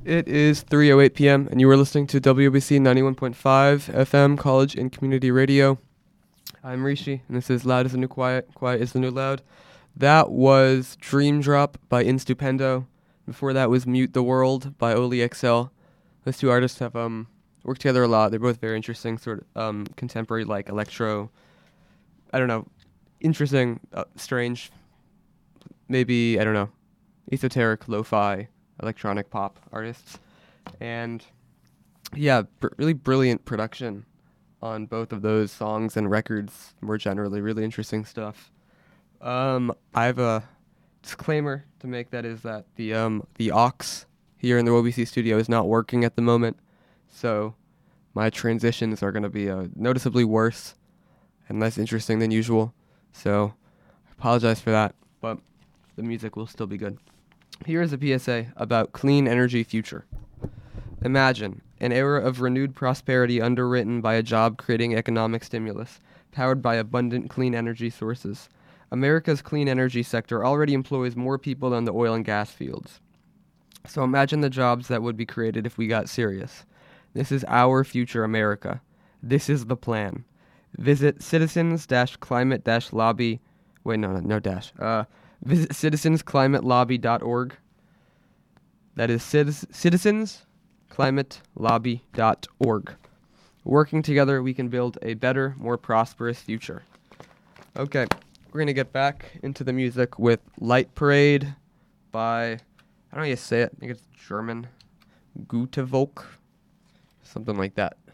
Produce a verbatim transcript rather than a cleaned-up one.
It is three oh eight p.m. and you are listening to W B C ninety-one point five F M College and Community Radio. I'm Rishi, and this is Loud is the New Quiet, Quiet is the New Loud. That was Dream Drop by Instupendo. Before that was Mute the World by Oli X L. Those two artists have um worked together a lot. They're both very interesting, sort of um contemporary, like electro, I don't know, interesting, uh, strange, maybe, I don't know, esoteric, lo-fi, electronic pop artists. And yeah, br- really brilliant production on both of those songs and records more generally. Really interesting stuff. Um, I have a disclaimer to make, that is that the um the aux here in the O B C studio is not working at the moment, so my transitions are going to be uh, noticeably worse and less interesting than usual. So I apologize for that, but the music will still be good. Here is a P S A about clean energy future. Imagine an era of renewed prosperity underwritten by a job-creating economic stimulus, powered by abundant clean energy sources. America's clean energy sector already employs more people than the oil and gas fields. So imagine the jobs that would be created if we got serious. This is our future America. This is the plan. Visit citizens-climate-lobby... Wait, no, no, no dash. Uh... Visit citizens climate lobby dot org. That is citizens climate lobby dot org. Working together, we can build a better, more prosperous future. Okay, we're going to get back into the music with Light Parade by, I don't know how you say it, I think it's German, Gute Volk, something like that.